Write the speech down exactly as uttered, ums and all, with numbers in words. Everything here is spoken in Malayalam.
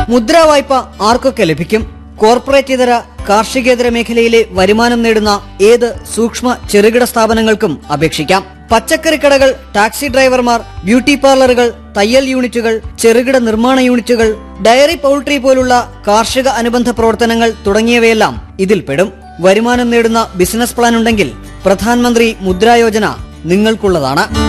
മുദ്രാ വായ്പ ആർക്കൊക്കെ ലഭിക്കും? കോർപ്പറേറ്റ് ഇതര കാർഷികേതര മേഖലയിലെ വരുമാനം നേടുന്ന ഏത് സൂക്ഷ്മ ചെറുകിട സ്ഥാപനങ്ങൾക്കും അപേക്ഷിക്കാം. പച്ചക്കറിക്കടകൾ, ടാക്സി ഡ്രൈവർമാർ, ബ്യൂട്ടി പാർലറുകൾ, തയ്യൽ യൂണിറ്റുകൾ, ചെറുകിട നിർമ്മാണ യൂണിറ്റുകൾ, ഡയറി പൗൾട്രി പോലുള്ള കാർഷിക അനുബന്ധ പ്രവർത്തനങ്ങൾ തുടങ്ങിയവയെല്ലാം ഇതിൽപ്പെടും. വരുമാനം നേടുന്ന ബിസിനസ് പ്ലാൻ ഉണ്ടെങ്കിൽ പ്രധാനമന്ത്രി മുദ്രാ യോജന നിങ്ങൾക്കുള്ളതാണ്.